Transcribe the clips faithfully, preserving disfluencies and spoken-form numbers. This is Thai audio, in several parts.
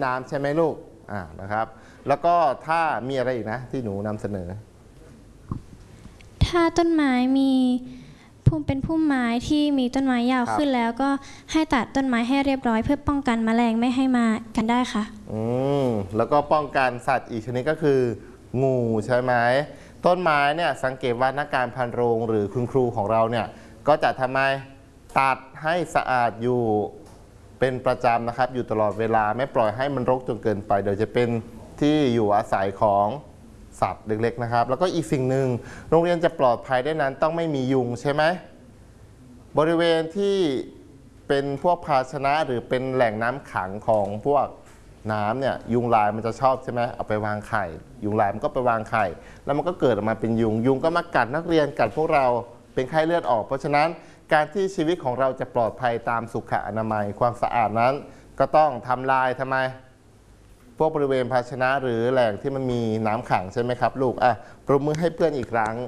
น้ำใช่ไหมลูกอ่านะครับแล้วก็ถ้ามีอะไรอีกนะที่หนูนำเสนอถ้าต้นไม้มีพุ่มเป็นพุ่มไม้ที่มีต้นไม้ยาวขึ้นแล้วก็ให้ตัดต้นไม้ให้เรียบร้อยเพื่อป้องกันแมลงไม่ให้มากันได้ค่ะอืมแล้วก็ป้องกันสัตว์อีกชนิดก็คืองูใช่ไหมต้นไม้เนี่ยสังเกตว่านักการพันโรงหรือคุณครูของเราเนี่ยก็จะทำไมตัดให้สะอาดอยู่เป็นประจำนะครับอยู่ตลอดเวลาไม่ปล่อยให้มันรกจนเกินไปเดี๋ยวจะเป็นที่อยู่อาศัยของสัตว์เล็กๆนะครับแล้วก็อีกสิ่งหนึ่งโรงเรียนจะปลอดภัยได้นั้นต้องไม่มียุงใช่ไหมบริเวณที่เป็นพวกภาชนะหรือเป็นแหล่งน้ำขังของพวกน้ำเนี่ยยุงลายมันจะชอบใช่ไหมเอาไปวางไข่ยุงลายมันก็ไปวางไข่แล้วมันก็เกิดออกมาเป็นยุงยุงก็มากัดนักเรียนกัดพวกเราเป็นไข้เลือดออกเพราะฉะนั้นการที่ชีวิตของเราจะปลอดภัยตามสุขอนามัยความสะอาดนั้นก็ต้องทำลายทำไมพวกบริเวณภาชนะหรือแหล่งที่มันมีน้ำขังใช่ไหมครับลูกอ่ะปรบมือให้เพื่อนอีกครั้ง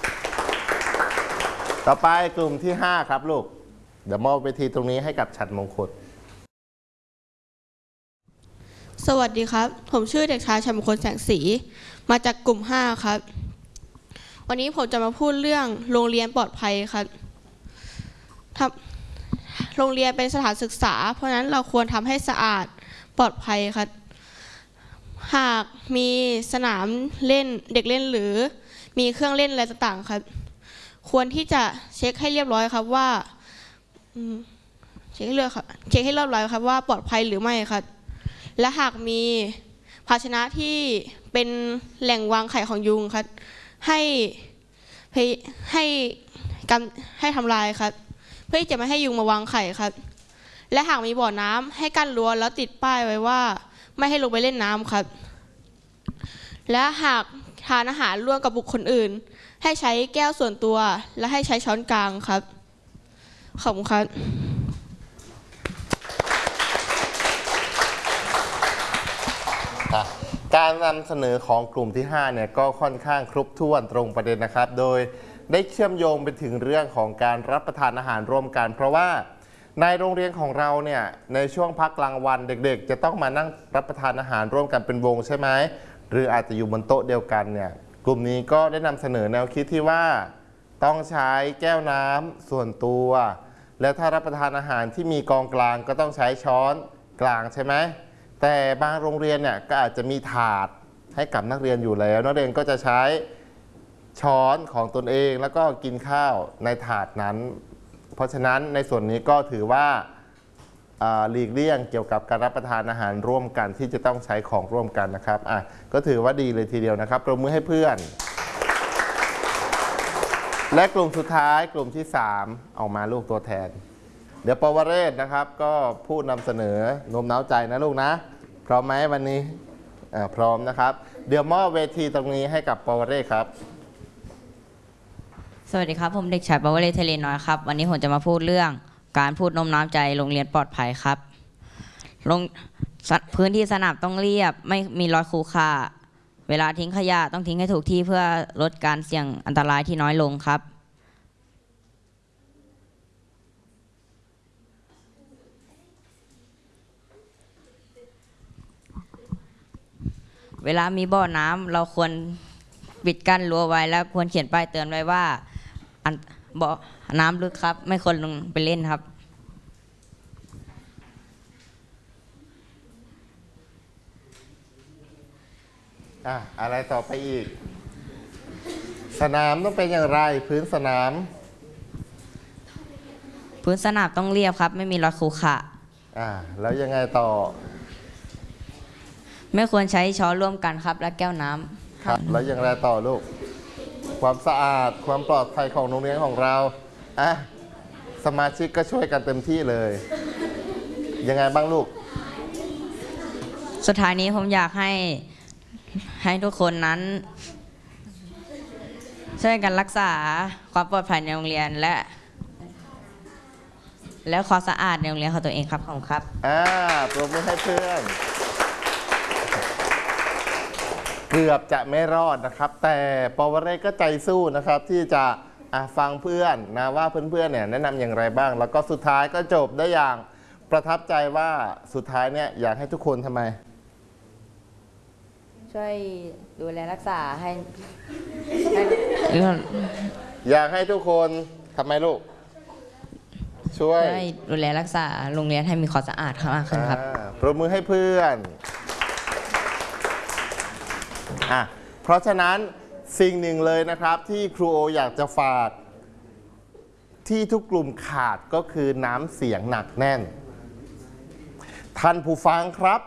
ต่อไปกลุ่มที่ห้าครับลูกเดี๋ยวมอบเวทีตรงนี้ให้กับฉัตรมงคลสวัสดีครับผมชื่อเด็กชายชัยมงคลแสงสีมาจากกลุ่มห้าครับวันนี้ผมจะมาพูดเรื่องโรงเรียนปลอดภัยครับโรงเรียนเป็นสถานศึกษาเพราะฉะนั้นเราควรทำให้สะอาดปลอดภัยครับหากมีสนามเล่นเด็กเล่นหรือมีเครื่องเล่นอะไรต่างๆครับควรที่จะเช็คให้เรียบร้อยครับว่าเช็คให้เรียบร้อยเช็คให้เรียบร้อยครับว่าปลอดภัยหรือไม่ครับและหากมีภาชนะที่เป็นแหล่งวางไข่ของยุงครับให้ให้กำให้ทำลายครับเพื่อที่จะไม่ให้ยุงมาวางไข่ครับและหากมีบ่อน้ำให้กั้นรั้วแล้วติดป้ายไว้ว่าไม่ให้ลงไปเล่นน้ำครับและหากทานอาหารร่วมกับบุคคลอื่นให้ใช้แก้วส่วนตัวและให้ใช้ช้อนกลางครับขอบคุณครับการนำเสนอของกลุ่มที่ห้าเนี่ยก็ค่อนข้างครบถ้วนตรงประเด็นนะครับโดยได้เชื่อมโยงไปถึงเรื่องของการรับประทานอาหารร่วมกันเพราะว่าในโรงเรียนของเราเนี่ยในช่วงพักกลางวันเด็กๆจะต้องมานั่งรับประทานอาหารร่วมกันเป็นวงใช่ไหมหรืออาจจะอยู่บนโต๊ะเดียวกันเนี่ยกลุ่มนี้ก็ได้นำเสนอแนวคิดที่ว่าต้องใช้แก้วน้ำส่วนตัวและถ้ารับประทานอาหารที่มีกองกลางก็ต้องใช้ช้อนกลางใช่ไหมแต่บางโรงเรียนเนี่ยก็อาจจะมีถาดให้กับนักเรียนอยู่แล้วนักเรียนก็จะใช้ช้อนของตนเองแล้วก็กินข้าวในถาดนั้นเพราะฉะนั้นในส่วนนี้ก็ถือว่าหลีกเลี่ยงเกี่ยวกับการรับประทานอาหารร่วมกันที่จะต้องใช้ของร่วมกันนะครับอ่ะก็ถือว่าดีเลยทีเดียวนะครับปรบมือให้เพื่อนและกลุ่มสุดท้ายกลุ่มที่สามเอามาลูกตัวแทนเดี๋ยวปวเรศนะครับก็พูดนำเสนอโน้มน้าวใจนะลูกนะพร้อมไหมวันนี้พร้อมนะครับเดี๋ยวมอบเวทีตรงนี้ให้กับปวเรศครับสวัสดีครับผมเด็กชายปวเรศเทเลน้อยครับวันนี้ผมจะมาพูดเรื่องการพูดโน้มน้าวใจโรงเรียนปลอดภัยครับลงพื้นที่สนามต้องเรียบไม่มีรอยขรุขระเวลาทิ้งขยะต้องทิ้งให้ถูกที่เพื่อลดการเสี่ยงอันตรายที่น้อยลงครับเวลามีบ่อน้ำเราควรปิดกั้นรั้วไว้แล้วควรเขียนป้ายเตือนไว้ว่าบ่อน้ำลึกครับไม่ควรลงไปเล่นครับอ่ะอะไรต่อไปอีกสนามต้องเป็นอย่างไรพื้นสนามพื้นสนามต้องเรียบครับไม่มีรอยขรุขระอ่าแล้วยังไงต่อไม่ควรใช้ช้อนร่วมกันครับและแก้วน้ำครับแล้วยังไงต่อลูกความสะอาดความปลอดภัยของโรงเรียนของเราอ่ะสมาชิกก็ช่วยกันเต็มที่เลยยังไงบ้างลูกสุดท้ายนี้ผมอยากให้ให้ทุกคนนั้นช่วยกันรักษาความปลอดภัยในโรงเรียนและและความสะอาดในโรงเรียนของตัวเองครับขอบคุณครับอ่าปรบมือให้เพื่อนเกือบจะไม่รอดนะครับแต่ปวเรศก็ใจสู้นะครับที่จะฟังเพื่อนนะว่าเพื่อนๆเนี่ยแนะนำอย่างไรบ้างแล้วก็สุดท้ายก็จบได้อย่างประทับใจว่าสุดท้ายเนี่ยอยากให้ทุกคนทำไมช่วยดูแลรักษาให้อยากให้ทุกคนทำไมลูก ช่วยได้ดูแลรักษาโรงเรียนให้มีความสะอาดมากขึ้นครับอ่าปรบมือให้เพื่อนอ่ะเพราะฉะนั้นสิ่งหนึ่งเลยนะครับที่ครูโออยากจะฝากที่ทุกกลุ่มขาดก็คือน้ำเสียงหนักแน่น ท่านผู้ฟังครับ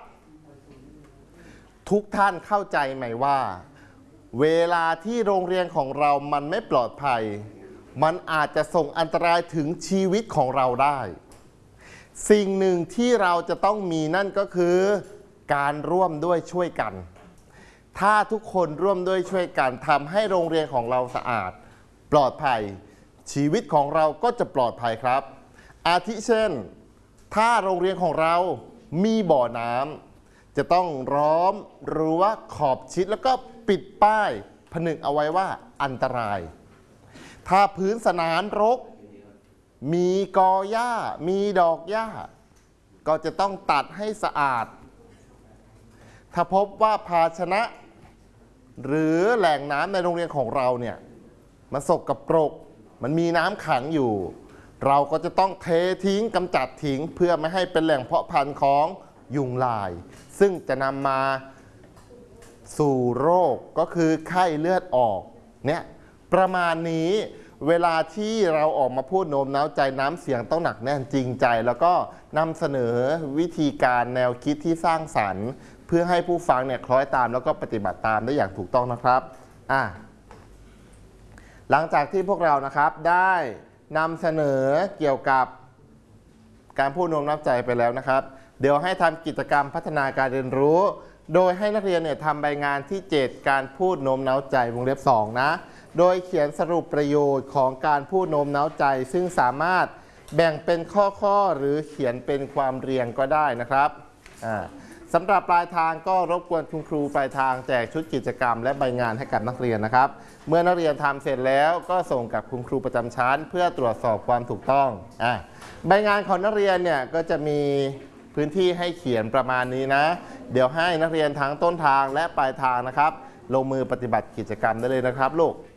ทุกท่านเข้าใจไหมว่า เวลาที่โรงเรียนของเรามันไม่ปลอดภัย มันอาจจะส่งอันตรายถึงชีวิตของเราได้ สิ่งหนึ่งที่เราจะต้องมีนั่นก็คือการร่วมด้วยช่วยกัน ถ้าทุกคนร่วมด้วยช่วยกันทำให้โรงเรียนของเราสะอาดปลอดภัย ชีวิตของเราก็จะปลอดภัยครับ อาทิเช่น ถ้าโรงเรียนของเรามีบ่อน้ำจะต้องล้อมรั้วขอบชิดแล้วก็ปิดป้ายผนึกเอาไว้ว่าอันตราย ถ้าพื้นสนามรก มีกอหญ้า มีดอกหญ้า ก็จะต้องตัดให้สะอาด ถ้าพบว่าภาชนะ หรือแหล่งน้ำในโรงเรียนของเราเนี่ยมันสกปรก มันมีน้ำขังอยู่ เราก็จะต้องเททิ้งกำจัดทิ้งเพื่อไม่ให้เป็นแหล่งเพาะพันธุ์ของยุงลาย ซึ่งจะนำมาสู่โรคก็คือไข้เลือดออกเนี่ยประมาณนี้เวลาที่เราออกมาพูดโน้มน้าวใจน้ำเสียงต้องหนักแน่นจริงใจ แล้วก็นำเสนอวิธีการแนวคิดที่สร้างสรรค์ เพื่อให้ผู้ฟังเนี่ยคล้อยตามแล้วก็ปฏิบัติตามได้อย่างถูกต้องนะครับอ่ะหลังจากที่พวกเรานะครับได้นำเสนอเกี่ยวกับการพูดโน้มน้าวใจไปแล้วนะครับ เดี๋ยวให้ทำกิจกรรมพัฒนาการเรียนรู้ โดยให้นักเรียนเนี่ยทำใบงานที่เจ็ดการพูดโน้มน้าวใจวงเล็บสองนะโดยเขียนสรุปประโยชน์ของการพูดโน้มน้าวใจ ซึ่งสามารถแบ่งเป็นข้อๆหรือเขียนเป็นความเรียงก็ได้นะครับอ่าสำหรับปลายทางก็รบกวนคุณครูปลายทางแจกชุดกิจกรรมและใบงานให้กับนักเรียนนะครับเมื่อนักเรียนทำเสร็จแล้วก็ส่งกับคุณครูประจำชั้นเพื่อตรวจสอบความถูกต้องอ่าใบงานของนักเรียนเนี่ยก็จะมีพื้นที่ให้เขียนประมาณนี้นะเดี๋ยวให้นักเรียนทั้งต้นทางและปลายทางนะครับลงมือปฏิบัติกิจกรรมได้เลยนะครับลูก